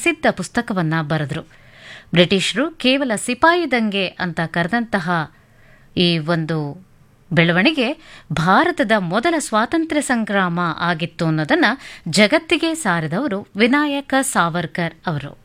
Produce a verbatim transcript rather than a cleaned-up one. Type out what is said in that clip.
ಪ್ರಸಿದ್ಧ ಪುಸ್ತಕವನ್ನು ಬರೆದರು. ಬ್ರಿಟಿಷರು ಕೇವಲ ಸಿಪಾಯಿ ದಂಗೆ ಅಂತ ಕರೆದಂತಹ ಈ ಒಂದು ಬೆಳವಣಿಗೆ ಭಾರತದ ಮೊದಲ ಸ್ವಾತಂತ್ರ್ಯ ಸಂಗ್ರಾಮ ಆಗಿತ್ತು ಅನ್ನೋದನ್ನು ಜಗತ್ತಿಗೆ ಸಾರಿದವರು ವಿನಾಯಕ ಸಾವರ್ಕರ್ ಅವರು.